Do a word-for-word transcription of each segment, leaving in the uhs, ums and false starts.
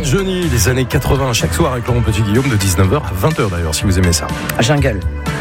Johnny, les années quatre-vingts, chaque soir avec Laurent Petit-Guillaume de dix-neuf heures à vingt heures d'ailleurs, si vous aimez ça. Jungle.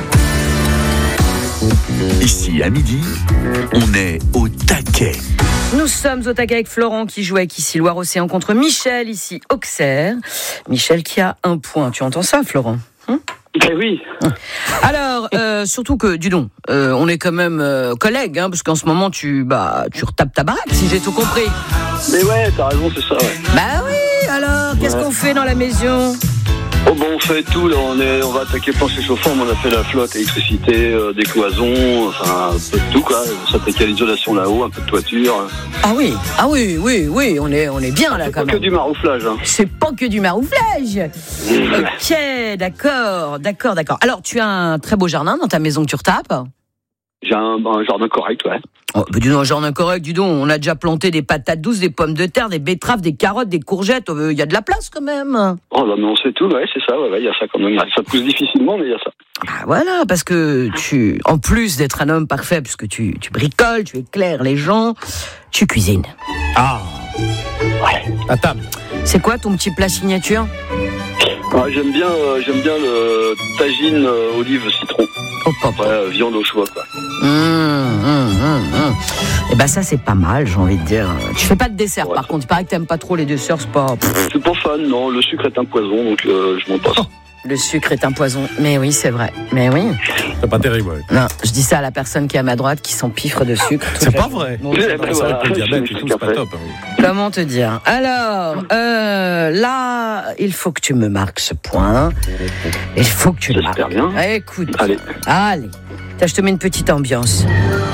Ici, à midi, on est au taquet. Nous sommes au taquet avec Florent qui joue avec ici Loire-Océan contre Michel, ici Auxerre. Michel qui a un point. Tu entends ça, Florent ? Hum Ben oui. Alors, euh, surtout que, dis donc, euh, on est quand même euh, collègues, hein, parce qu'en ce moment, tu, bah, tu retapes ta baraque, si j'ai tout compris. Mais ouais, t'as raison, c'est ça, ouais. Bah oui, alors, qu'est-ce Ouais. qu'on fait dans la maison ? Oh bon, on fait tout, là, on, est, on va attaquer plancher chauffant, on a fait la flotte, électricité, euh, des cloisons, enfin, un peu de tout, quoi. On s'attaquer à l'isolation là-haut, un peu de toiture. Ah oui, ah oui, oui, oui, on est, on est bien là C'est quand pas même. que du marouflage, hein. C'est pas que du marouflage. Ok, d'accord, d'accord, d'accord. Alors, tu as un très beau jardin dans ta maison que tu retapes ? J'ai un, un jardin correct, ouais. Oh, bah dis donc, un jardin correct, dis donc, on a déjà planté des patates douces, des pommes de terre, des betteraves, des carottes, des courgettes, il euh, y a de la place quand même. Oh, bah, mais on sait tout, ouais, c'est ça, ouais, ouais, il y a ça quand même. Ça pousse difficilement, mais il y a ça. Ah voilà, parce que tu, en plus d'être un homme parfait, puisque tu, tu bricoles, tu éclaires les gens, tu cuisines. Ah, Ouais. à table. C'est quoi ton petit plat signature ? Ouais, j'aime bien, euh, j'aime bien le tagine euh, olive citron. Oh, pop. Après, euh, viande au choix, quoi. Mmh, mmh, mmh, mmh. Et ben ça c'est pas mal, j'ai envie de dire. Tu fais pas de dessert, Ouais. par contre. Il paraît que t'aimes pas trop les desserts, c'est pas. Je suis pas fan, non. Le sucre est un poison, donc euh, je m'en passe. Le sucre est un poison. Mais oui, c'est vrai. Mais oui. C'est pas terrible, ouais. Non, je dis ça à la personne qui est à ma droite, qui s'empiffre de sucre. toute C'est la pas vrai. journée. Eh ben C'est vrai voilà, que le diabète et je tout, sais c'est pas qu'après. top. hein. Comment te dire ? Alors, euh, là, il faut que tu me marques ce point. Il faut que tu le marques. J'espère bien. Écoute. Allez. Allez. Tiens, je te mets une petite ambiance.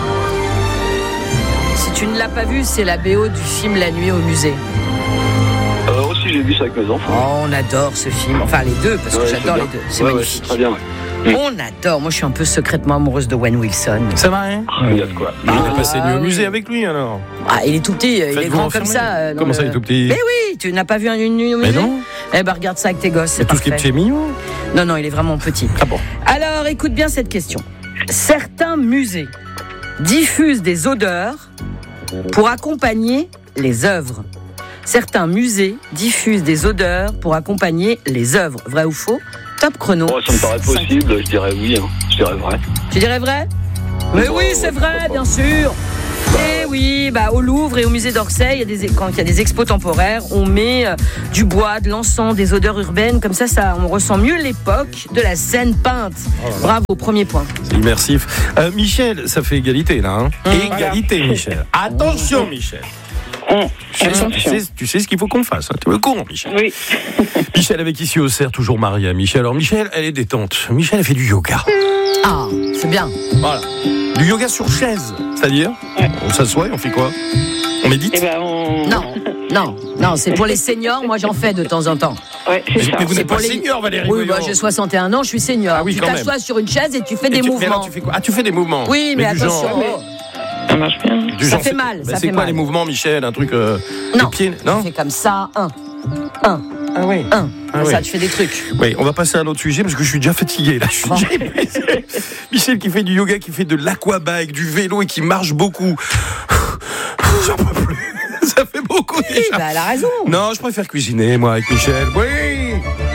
Si tu ne l'as pas vu, c'est la B O du film La Nuit au musée. Euh, aussi, j'ai vu ça avec mes enfants. Oh, on adore ce film. Enfin, les deux, parce que Ouais, j'adore c'est les bien. deux. C'est Ouais, ouais, magnifique. c'est très bien, ouais. On adore. Moi, je suis un peu secrètement amoureuse de Owen Wilson. C'est vrai. Ah, il y a de quoi. Il est passé nuit au oui. musée avec lui alors. Ah, il est tout petit, il est Faites-vous grand comme enfermer. ça. euh, dans Comment ça, le- il est tout petit? Mais oui, tu n'as pas vu une nuit au Mais musée ? non. Eh ben, regarde ça avec tes gosses, c'est C'est tout ce qui est parfait. petit et mignon. Non, non, il est vraiment petit. Ah bon. Alors, écoute bien cette question. Certains musées diffusent des odeurs pour accompagner les œuvres. Certains musées diffusent des odeurs pour accompagner les œuvres. Vrai ou faux ? Top chrono. Oh, ça me paraît Cinq. possible, je dirais oui, hein. Je dirais vrai. Tu dirais vrai ? Mais Oh, oui, ouais, c'est pourquoi vrai, pas. bien sûr. Et oui, bah, au Louvre et au musée d'Orsay, il y a des, quand il y a des expos temporaires, on met euh, du bois, de l'encens, des odeurs urbaines. Comme ça, ça, on ressent mieux l'époque de la scène peinte. Oh là là. Bravo, premier point. C'est immersif. Euh, Michel, ça fait égalité là. Hein. Mmh. Égalité, Michel. Attention, Michel. Tu sais, tu sais- tu sais ce qu'il faut qu'on fasse. Hein. Tu es au courant, Michel. Oui. Michel avec ici au cerf, toujours marié à Michel. Alors Michel, elle est détente. Michel, elle fait du yoga. Ah, c'est bien. Voilà. Du yoga sur chaise. C'est-à-dire, Ouais. on s'assoit et on fait quoi? On médite? Eh ben, on... Non, non, non, c'est pour les seniors. Moi, j'en fais de temps en temps. Ouais, c'est Mais, ça. mais vous C'est n'êtes pas pour les- senior, Valérie. Oui, bah, voyons. j'ai soixante et un ans, je suis senior. Ah oui, tu quand t'assois sur une chaise et tu fais Et des tu- mais mouvements. alors, tu fais quoi? Ah, tu fais des mouvements. Oui, mais, du attention. genre- oh. Ça marche bien. du Ça genre, fait c'est- mal, bah, ça c'est fait quoi mal. les mouvements, Michel? Un truc. Euh, Non. les pieds, non? Tu fais comme ça, un, un, Ah oui. un. Ah Comme oui. ça, tu fais des trucs. Oui, on va passer à un autre sujet parce que je suis déjà fatigué là. Je suis Oh. déjà épuisé. Michel qui fait du yoga, qui fait de l'aquabike, du vélo et qui marche beaucoup. J'en peux plus. Ça fait beaucoup Oui, déjà. bah, elle a raison. Non, je préfère cuisiner moi avec Michel. Oui.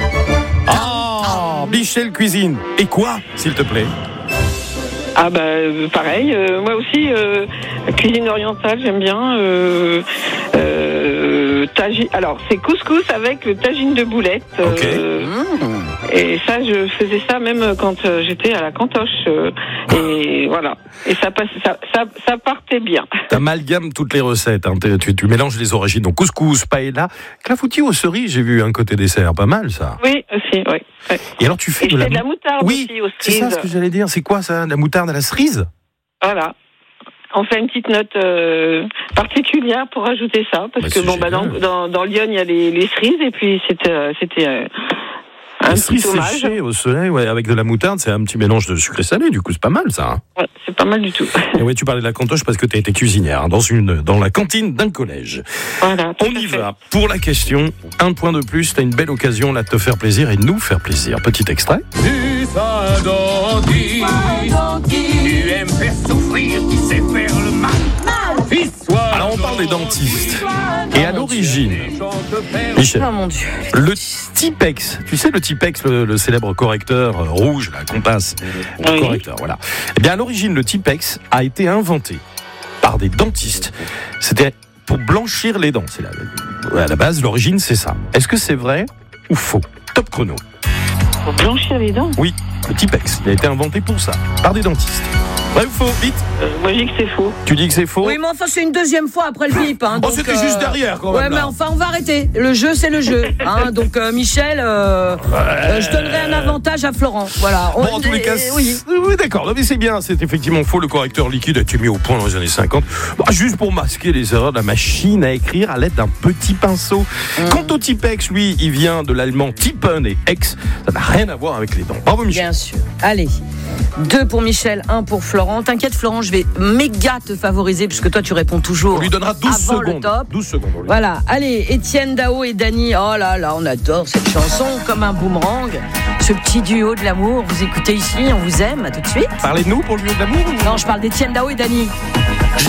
Ah, Michel cuisine. Et quoi, s'il te plaît? Ah bah euh, pareil, euh, moi aussi euh, cuisine orientale j'aime bien. Euh, euh, tagi- Alors c'est couscous avec le tagine de boulettes. Ok. euh, Mmh. Et ça je faisais ça même quand euh, j'étais à la cantoche. euh, et voilà. Et ça passe, ça, ça, ça partait bien. T'amalgames toutes les recettes. Hein. T'es- Tu, tu mélanges les origines. Donc couscous, paella, clafoutis aux cerises. J'ai vu un côté dessert, pas mal ça. Oui aussi, oui. Ouais. Et alors tu fais Et de je la fais de la moutarde Oui, aussi aux c'est ça cerises. ce que j'allais dire. C'est quoi ça? De la moutarde à la cerise? Voilà. On fait une petite note euh, particulière pour ajouter ça, parce Bah, que c'est bon, bah, dans, génial. dans, dans Lyon, il y a les, les cerises, et puis c'était, euh, c'était euh, un Les petit cerises hommage. séchées au soleil, ouais, avec de la moutarde, c'est un petit mélange de sucré salé, du coup c'est pas mal ça. Hein. Ouais, c'est pas mal du tout. Et ouais, tu parlais de la cantoche parce que tu as été cuisinière hein, dans, une, dans la cantine d'un collège. Voilà. tout On à y fait. va pour la question. Un point de plus, tu as une belle occasion là de te faire plaisir et de nous faire plaisir. Petit extrait. Tu un dandy, tu aimes faire souffrir, tu sais faire le mal. Fils, sois Alors on parle par des dentistes. Et à l'origine, Michel, Oh mon Dieu. le Tipex, tu sais le Tipex, le, le célèbre correcteur euh, rouge, là, qu'on passe, le Oui. correcteur, voilà. Eh bien, à l'origine, le Tipex a été inventé par des dentistes. C'était pour blanchir les dents. C'est la, à la base, l'origine, c'est ça. Est-ce que c'est vrai ou faux? Top chrono. Pour blanchir les dents. Oui, le Tipex, il a été inventé pour ça, par des dentistes. Vrai ou faux? Vite. Euh, moi, je dis que c'est faux. Tu dis que c'est faux? Oui, mais enfin, c'est une deuxième fois après le bip. Hein, Oh, donc, c'était euh, juste derrière, quand Ouais, même, mais là. enfin, on va arrêter. Le jeu, c'est le jeu. Hein, donc, euh, Michel, euh, euh, je donnerai un avantage à Florent. Voilà. Bon, en tous les cas, euh, oui. oui, d'accord. Non, mais c'est bien. C'est effectivement faux. Le correcteur liquide a été mis au point dans les années cinquante. Bah, juste pour masquer les erreurs de la machine à écrire à l'aide d'un petit pinceau. Mmh. Quant au Tipex, lui, il vient de l'allemand Tippen et Ex. Ça n'a rien à voir avec les dents. Bravo, Michel. Bien sûr. Allez. Deux pour Michel, un pour Florent. T'inquiète, Florent, je vais méga te favoriser puisque toi, tu réponds toujours. On lui donnera douze avant secondes. le top. douze secondes. on lui- Voilà, allez, Étienne Dao et Dany. Oh là là, on adore cette chanson comme un boomerang. Ce petit duo de l'amour, vous écoutez ici, on vous aime, à tout de suite. Parlez de nous pour le lieu de l'amour ou... Non, je parle d'Étienne Dao et Dany.